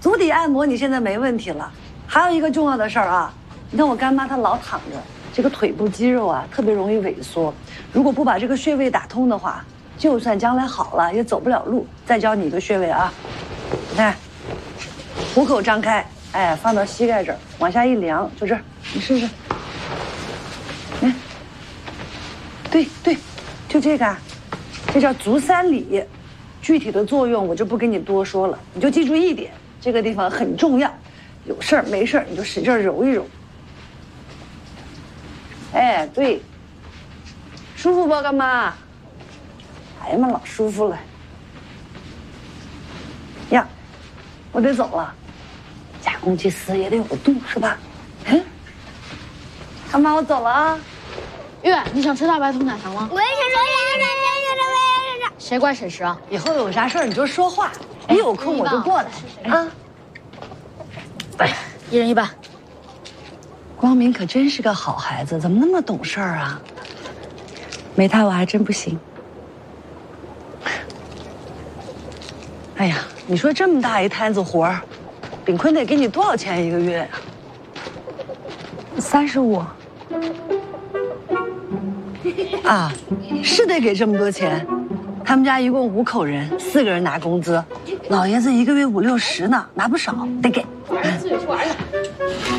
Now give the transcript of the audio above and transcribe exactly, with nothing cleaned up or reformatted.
足底按摩你现在没问题了。还有一个重要的事儿啊，你看我干妈她老躺着，这个腿部肌肉啊特别容易萎缩，如果不把这个穴位打通的话，就算将来好了也走不了路。再教你一个穴位啊，你看，虎口张开，哎，放到膝盖这儿，往下一量，就这儿，你试试。来，对对，就这个，这叫足三里。具体的作用我就不跟你多说了，你就记住一点，这个地方很重要，有事儿没事儿你就使劲揉一揉。哎，对，舒服不，干妈？哎呀妈，老舒服了。呀，我得走了，加公济私也得有个度，是吧？嗯，干妈，我走了啊。 月，你想吃大白兔奶糖吗？ 我也想吃，我也想吃，我也想吃，我也想吃。 谁管谁吃啊？ 以后有啥事儿你就说话，一有空我就过来啊。 哎，一人一半。 光明可真是个好孩子，怎么那么懂事儿啊？没他我还真不行。哎呀，你说这么大一摊子活儿，炳坤得给你多少钱一个月呀？ 三十五。 啊，是得给这么多钱。他们家一共五口人，四个人拿工资，老爷子一个月五六十呢，拿不少，得给。 自己出玩去。